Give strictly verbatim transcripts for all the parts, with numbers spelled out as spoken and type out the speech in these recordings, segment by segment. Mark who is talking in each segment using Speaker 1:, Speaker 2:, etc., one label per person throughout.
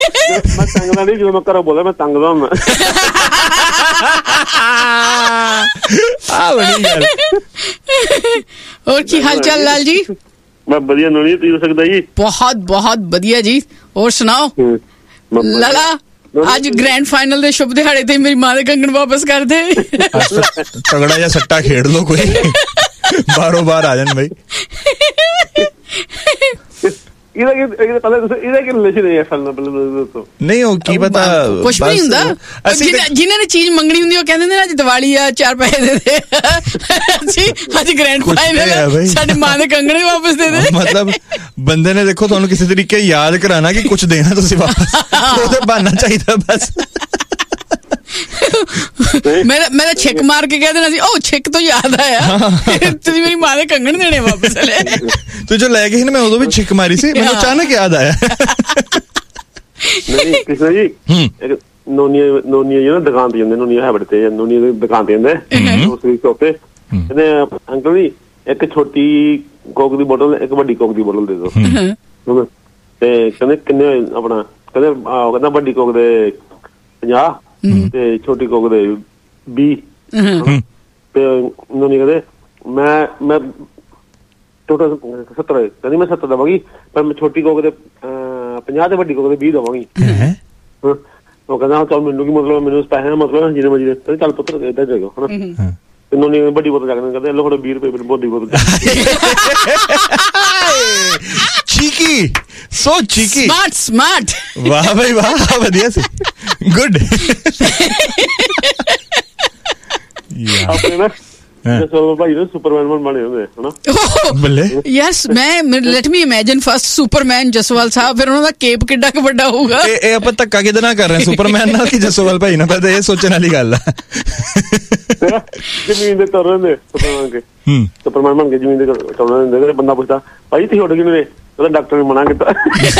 Speaker 1: ਮੈਂ ਤੰਗਦਾ ਨਹੀਂ, ਜਦੋਂ ਮੈਂ ਘਰੋਂ ਬੋਲਿਆ ਮੈਂ ਤੰਗਦਾ ਹੁੰਦਾ।
Speaker 2: ਆ ਬੜੀ ਗੱਲ।
Speaker 3: ਹੋਰ ਕੀ ਹਾਲ ਚਾਲ ਲਾਲ ਜੀ?
Speaker 1: ਮੈਂ ਵਧੀਆ ਨੋਨੀ, ਤੁਸੀਂ ਦੱਸ ਸਕਦਾ ਜੀ?
Speaker 3: ਬਹੁਤ ਬਹੁਤ ਵਧੀਆ ਜੀ। ਹੋਰ ਸੁਣਾਓ ਲਾਲਾ, ਅੱਜ ਗ੍ਰੈਂਡ ਫਾਈਨਲ ਦੇ ਸ਼ੁਭ ਦਿਹਾੜੇ ਤੇ ਮੇਰੀ ਮਾਂ ਦੇ ਕੰਗਣ ਵਾਪਸ ਕਰ ਦੇ।
Speaker 2: ਤਗੜਾ ਜਿਹਾ ਸੱਟਾ ਖੇਡ ਲੋ ਕੋਈ, ਬਾਰੋ ਬਾਰ ਆ ਜਾਣ ਬਈ।
Speaker 1: ਇਹਦਾ ਕੀ ਪਹਿਲਾਂ ਇਹਦਾ ਕੀ ਰਿਲੇਸ਼ਨ ਹੈ ਅਸਲ ਨਾਲ? ਪਹਿਲਾਂ
Speaker 2: ਨਹੀਂ ਉਹ ਕੀ ਪਤਾ,
Speaker 3: ਕੁਛ ਵੀ ਨਹੀਂ ਹੁੰਦਾ। ਜਿਨ੍ਹਾਂ ਨੇ ਚੀਜ਼ ਮੰਗਣੀ ਹੁੰਦੀ ਉਹ ਕਹਿੰਦੇ ਨੇ ਅੱਜ ਦੀਵਾਲੀ ਆ, ਚਾਰ ਪੈਸੇ ਦੇ ਦੇ। ਅਸੀਂ ਅੱਜ ਗ੍ਰੈਂਡ ਫਾਈਨਲ, ਸਾਡੇ ਮਾਂ ਦੇ ਕੰਗਣੇ ਵਾਪਸ ਦੇ ਦੇ। ਮਤਲਬ
Speaker 2: ਬੰਦੇ ਨੇ ਦੇਖੋ ਤੁਹਾਨੂੰ ਕਿਸੇ ਤਰੀਕੇ ਯਾਦ ਕਰਾਣਾ ਕਿ ਕੁਛ ਦੇਣਾ ਤੁਸੀਂ ਵਾਪਸ, ਉਹ ਤੇ ਬਹਾਨਾ ਚਾਹੀਦਾ ਬਸ।
Speaker 3: ਮੇਰਾ ਮੇਰਾ ਛਿੱਕ ਮਾਰ ਕੇ ਕਹਿ ਦੇਣਾ ਸੀ, ਉਹ ਛਿੱਕ ਤੋਂ ਯਾਦ ਆਇਆ ਤੁਸੀਂ ਮੇਰੀ ਮਾਂ ਦੇ ਕੰਗਣ ਦੇਣੇ ਵਾਪਸ ਲੈ।
Speaker 2: ਤੂੰ ਜੋ ਲੈ ਗਈ ਸੀ ਨਾ, ਮੈਂ ਉਦੋਂ ਵੀ ਛਿੱਕ ਮਾਰੀ ਸੀ, ਮੈਨੂੰ ਅਚਾਨਕ ਯਾਦ ਆਇਆ।
Speaker 1: ਨਹੀਂ ਕ੍ਰਿਸ਼ਨਾ ਜੀ, ਨੋਨੀਆ ਨੋਨੀਆ ਜੀ ਨਾ ਦੁਕਾਨ ਤੇ ਜਾਂਦੇ, ਨੋਨੀਆ ਹੈਬਟ ਤੇ ਨੋਨੀਆ ਦੀ ਦੁਕਾਨ ਤੇ ਜਾਂਦੇ ਦੂਸਰੀ ਚੌਕ ਤੇ। ਕਹਿੰਦੇ ਅੰਕਲ ਜੀ ਇੱਕ ਛੋਟੀ ਕੋਕ ਦੀ ਬੋਤਲ, ਇੱਕ ਵੱਡੀ ਕੋਕ ਦੀ ਬੋਤਲ ਦੇ ਦਿਓ। ਤੇ ਕਹਿੰਦੇ ਕਿੰਨੇ ਆਪਣਾ, ਕਹਿੰਦੇ ਕਹਿੰਦਾ ਵੱਡੀ ਕੋਕ ਦੇ ਪੰਜਾਹ ਤੇ ਛੋਟੀ ਕੋਕ ਦੇ ਵੀਹ। ਤੇ ਨੋਨੀ ਕਹਿੰਦੇ ਮੈਂ ਮੈਂ ਟੋਟਲ ਸੱਤਰ, ਕਹਿੰਦੀ ਮੈਂ ਸੱਤਰ ਦੇਵਾਂਗੀ, ਪਰ ਮੈਂ ਛੋਟੀ ਕੋਕ ਦੇ ਪੰਜਾਹ ਤੇ ਵੱਡੀ ਕੋਕ ਦੇ ਵੀਹ ਦੇਵਾਂਗੀ। ਉਹ ਕਹਿੰਦਾ ਚੱਲ ਮੈਨੂੰ ਕੀ ਮਤਲਬ, ਮੈਨੂੰ ਪੈਸੇ ਦਾ ਮਤਲਬ ਜਿੰਨੇ ਮਰਜ਼ੀ ਦੇ। ਚੱਲ ਪੁੱਤਰ ਏਦਾਂ ਜਾਏਗਾ ਹਨਾ। ਤੇ ਨੋਨੀ ਵੱਡੀ ਬੋਤਲ ਜਾ ਕੇ ਕਹਿੰਦੇ ਲੋ ਵੀਹ ਰੁਪਏ ਵੱਡੀ ਬੋਤਲ।
Speaker 2: ਚੀਕੀ, ਸੋ ਚੀਕੀ,
Speaker 3: ਸਮਾਰਟ ਸਮਾਰਟ।
Speaker 2: ਵਾਹ ਬਈ ਵਾਹ, ਵਧੀਆ ਸੀ, ਗੁੱਡ।
Speaker 1: ਆਪਣੇ ਨਾ ਜਸਵਾਲ ਭਾਈ ਨੇ ਸੁਪਰਮੈਨ ਬਣੇ ਹੁੰਦੇ ਹਨਾ।
Speaker 2: ਬੱਲੇ
Speaker 3: ਯੈਸ, ਮੈਂ let me imagine first Superman Jaswal ਸਾਹਿਬ, ਫਿਰ ਉਹਨਾਂ ਦਾ ਕੇਪ ਕਿੱਡਾ ਕੁ ਵੱਡਾ ਹੋਊਗਾ।
Speaker 2: ਇਹ ਆਪਾਂ ਧੱਕਾ ਕਿਹਦੇ ਨਾਲ ਕਰ ਰਹੇ, ਸੁਪਰਮੈਨ ਨਾਲ ਕਿ ਜਸਵਾਲ ਭਾਈ ਨਾਲ? ਪਹਿਲਾਂ ਇਹ ਸੋਚਣ ਵਾਲੀ ਗੱਲ ਆ।
Speaker 1: ਜ਼ਮੀਨ ਦੇ ਤੁਰ ਰਹੇ ਸੁਪਰਮੈਨ ਕੇ, ਸੁਪਰਮੈਨ ਬਣ ਕੇ ਜ਼ਮੀਨ ਦੇ ਤੁਰ ਰਹੇ। ਬੰਦਾ ਪੁੱਛਦਾ ਭਾਈ ਤੁਸੀਂ ਉੱਡ ਕਿਵੇਂ? ਉਹਦਾ ਡਾਕਟਰ ਨੇ ਮਨਾ ਕੀਤਾ।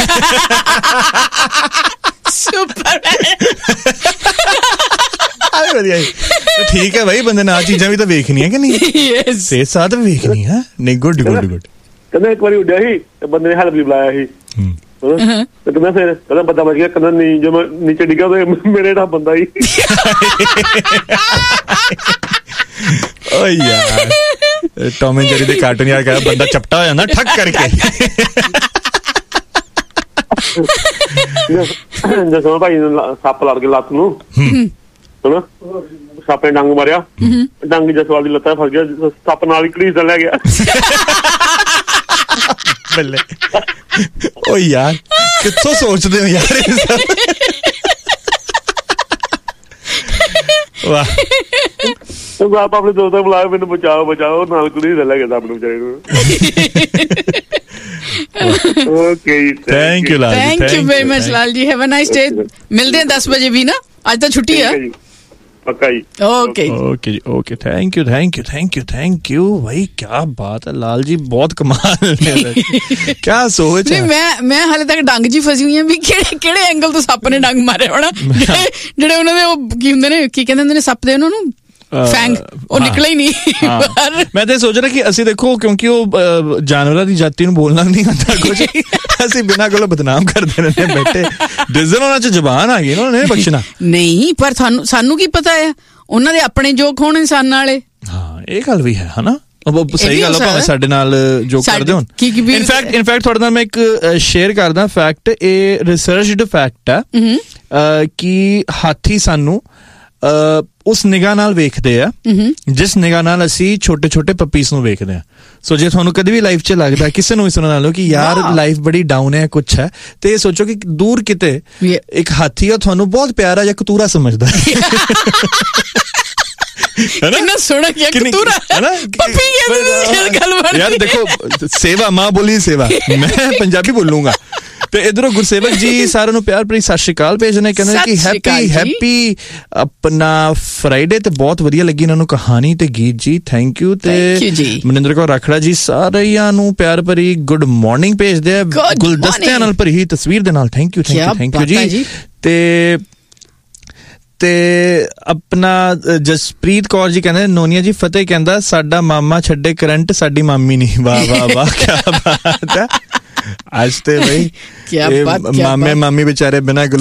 Speaker 2: ਵਧੀਆ ਠੀਕ ਹੈ ਬਾਈ, ਬੰਦੇ ਨੇ ਆ ਚੀਜ਼ਾਂ ਵੀ ਤਾਂ ਵੇਖਣੀਆਂ ਕਿ ਨਹੀਂ? ਸਿਹਤ ਸਾਥ ਵੀ ਵੇਖਣੀ ਹੈ। ਨਹੀਂ ਗੁੱਡ ਗੁੱਡ ਗੁੱਡ।
Speaker 1: ਕਹਿੰਦਾ ਇੱਕ ਵਾਰੀ ਉੱਡਿਆ ਸੀ ਤੇ ਬੰਦੇ ਨੇ ਹੈਲਪ ਲਈ ਬੁਲਾਇਆ ਸੀ। ਤੇ ਕਹਿੰਦਾ ਫਿਰ ਕਹਿੰਦਾ ਬੰਦਾ ਬਚ ਗਿਆ। ਕਹਿੰਦਾ ਨਹੀਂ, ਜੇ ਮੈਂ ਨੀਚੇ ਡਿੱਗਾ ਤੇ ਮੇਰੇ ਜਿਹੜਾ ਬੰਦਾ ਹੀ। ਓ ਯਾਰ
Speaker 2: ਟੌਮ ਐਂਡ ਜੈਰੀ ਦੇ ਕਾਰਟੂਨ ਯਾਰ ਕਹਿੰਦਾ ਬੰਦਾ ਚਪਟਾ ਹੋ ਜਾਂਦਾ ਠੱਕ ਕਰਕੇ।
Speaker 1: ਜਸਵਾਲ ਭਾਈ ਨੂੰ ਸੱਪ ਲੜ ਕੇ ਲੱਤ ਨੂੰ ਹਨਾ, ਸੱਪ ਨੇ ਡੰਗ ਮਾਰਿਆ, ਡੰਗ ਜਸਵਾਲ ਦੀ ਲੱਤਾਂ ਫਸ ਗਿਆ, ਸੱਪ ਨਾਲ ਹੀ ਘੜੀਸਣ ਲੈ ਗਿਆ।
Speaker 2: ਬੱਲੇ ਓ ਯਾਰ ਕਿੱਥੋਂ ਸੋਚਦੇ ਹੋ ਯਾਰ ਇਹ ਸਭ? ਵਾਹ।
Speaker 1: ਆਪ ਆਪਣੇ ਦੋਸਤਾਂ ਬੁਲਾਇਆ, ਮੈਨੂੰ ਬਚਾਓ ਬਚਾਓ, ਨਾਲ ਘੜੀਸਣ ਲੈ ਗਿਆ ਆਪਣੇ ਵਿਚਾਰੇ ਨੂੰ। Okay,
Speaker 2: thank you Lal ji,
Speaker 3: thank you very much Lal ji, have a nice day. ਮਿਲਦੇ ਹਾਂ ਦਸ ਵਜੇ ਵੀ ਨਾ, ਅੱਜ ਤਾਂ ਛੁੱਟੀ ਹੈ।
Speaker 1: ਪੱਕਾ ਜੀ,
Speaker 3: ਓਕੇ
Speaker 2: ਓਕੇ ਜੀ, okay. Thank you thank you thank you thank you ਭਾਈ, ਕਿਆ ਬਾਤ ਹੈ ਲਾਲ ਜੀ, ਬਹੁਤ ਕਮਾਲ ਨੇ। ਕਿਆ ਸੋਚ ਹੈ।
Speaker 3: ਮੈਂ ਮੈਂ ਹਾਲੇ ਤੱਕ ਡੰਗ ਜੀ ਫਸੀ ਹੋਈ ਹਾਂ ਵੀ ਕਿਹੜੇ ਕਿਹੜੇ ਐਂਗਲ ਤੋਂ ਸੱਪ ਨੇ ਡੰਗ ਮਾਰਿਆ ਹੋਣਾ। ਜਿਹੜੇ ਉਹਨਾਂ ਦੇ ਉਹ ਕੀ ਹੁੰਦੇ ਨੇ, ਕੀ ਕਹਿੰਦੇ ਹੁੰਦੇ ਨੇ ਸੱਪ ਦੇ ਉਹਨਾਂ ਨੂੰ, ਫੈਂਗ, ਉਹ ਨਿਕਲੇ ਹੀ ਨਹੀਂ।
Speaker 2: ਮੈਂ ਤਾਂ ਸੋਚ ਰਿਹਾ ਕਿ ਅਸੀਂ ਦੇਖੋ, ਕਿਉਂਕਿ ਉਹ ਜਾਨਵਰਾਂ ਦੀ ਜਾਤੀ ਨੂੰ ਬੋਲਣਾ ਨਹੀਂ ਆਉਂਦਾ ਕੁਝ, ਅਸੀਂ ਬਿਨਾਂ ਕੋਲੋਂ ਬਦਨਾਮ ਕਰਦੇ ਰਹਿੰਦੇ ਬੈਠੇ। ਡਿਜ਼ਨ ਉਹਨਾਂ ਚ ਜ਼ਬਾਨ ਆ ਗਈ, ਉਹਨਾਂ ਨੇ ਬਖਸ਼ਣਾ ਨਹੀਂ।
Speaker 3: ਪਰ ਸਾਨੂੰ ਸਾਨੂੰ ਕੀ ਪਤਾ ਹੈ, ਉਹਨਾਂ ਦੇ ਆਪਣੇ ਜੋਕ ਹੋਣ ਇਨਸਾਨਾਂ ਵਾਲੇ।
Speaker 2: ਹਾਂ ਇਹ ਗੱਲ ਵੀ ਹੈ ਹਨਾ, ਸਹੀ ਗੱਲ ਆ। ਭਾਵੇਂ ਸਾਡੇ ਨਾਲ ਜੋ ਕਰਦੇ ਹੋਣ। ਇਨਫੈਕਟ ਇਨਫੈਕਟ ਤੁਹਾਡੇ ਨਾਲ ਮੈਂ ਇੱਕ ਸ਼ੇਅਰ ਕਰਦਾ ਫੈਕਟ, ਇਹ ਰਿਸਰਚਡ ਫੈਕਟ ਆ ਕਿ ਹਾਥੀ ਸਾਨੂੰ ਉਸ ਨਿਗਾਹ ਨਾਲ ਵੇਖਦੇ ਆ ਜਿਸ ਨਿਗਾਹ ਨਾਲ ਅਸੀਂ ਛੋਟੇ ਛੋਟੇ ਪੱਪੀਸ ਨੂੰ ਵੇਖਦੇ ਆ। ਸੋ ਜੇ ਤੁਹਾਨੂੰ ਕਦੇ ਵੀ ਲਾਈਫ 'ਚ ਲੱਗਦਾ ਕਿਸੇ ਨੂੰ ਵੀ ਸੁਣਨ ਨਾਲੋਂ ਕਿ ਯਾਰ ਲਾਈਫ ਬੜੀ ਡਾਊਨ ਹੈ ਕੁਛ ਹੈ, ਤੇ ਇਹ ਸੋਚੋ ਕਿ ਦੂਰ ਕਿਤੇ ਇੱਕ ਹਾਥੀ ਆ ਤੁਹਾਨੂੰ ਬਹੁਤ ਪਿਆਰਾ ਜਾਂ ਕਤੂਰਾ ਸਮਝਦਾ।
Speaker 3: ਕਿੰਨਾ ਸੋਹਣਾ ਕਿਹਾ ਕਤੂਰਾ, ਪੱਪੀ ਕਹਿੰਦੇ ਗੱਲ।
Speaker 2: ਯਾਰ ਦੇਖੋ, ਸੇਵਾ ਮਾਂ ਬੋਲੀ ਸੇਵਾ, ਮੈਂ ਪੰਜਾਬੀ ਬੋਲੂੰਗਾ। ਤੇ ਇਧਰੋਂ ਗੁਰਸੇਵਕ ਜੀ ਸਾਰਿਆਂ ਨੂੰ ਪਿਆਰ ਭਰੀ ਸਤਿ ਸ਼੍ਰੀ ਅਕਾਲ ਭੇਜਣੇ, ਕਹਿੰਦੇ ਕਿ ਹੈਪੀ ਹੈਪੀ ਆਪਣਾ ਫਰਾਈਡੇ, ਤੇ ਬਹੁਤ ਵਧੀਆ ਲੱਗੀ ਇਹਨਾਂ ਨੂੰ ਕਹਾਣੀ ਤੇ ਗੀਤ ਜੀ, ਥੈਂਕ ਯੂ। ਤੇ ਮਨਿੰਦਰ ਕੌਰ ਰਾਖੜਾ ਜੀ ਸਾਰਿਆਂ ਨੂੰ ਪਿਆਰ ਭਰੀ ਗੁੱਡ ਮਾਰਨਿੰਗ ਭੇਜਦੇ ਆ, ਗੁਲਦਸਤਿਆਂ ਨਾਲ ਭਰੀ ਤਸਵੀਰ ਦੇ ਨਾਲ, thank you thank you thank you ਜੀ। ਤੇ ਤੇ ਆਪਣਾ ਜਸਪ੍ਰੀਤ ਕੌਰ ਜੀ ਕਹਿੰਦੇ ਨੋਨੀਆ ਜੀ ਫਤਿਹ ਕਹਿੰਦਾ ਸਾਡਾ ਮਾਮਾ ਛੱਡੇ ਕਰੰਟ ਸਾਡੀ ਮਾਮੀ ਨਹੀਂ। ਵਾਹ ਵਾਹ ਵਾਹ ਕੀ ਬਾਤ ਹੈ। ਅੱਜ ਤੇ ਬਈ ਮਾਮੇ ਮਾਮੀ ਵਿਚਾਰੇ ਬਿਨਾਂ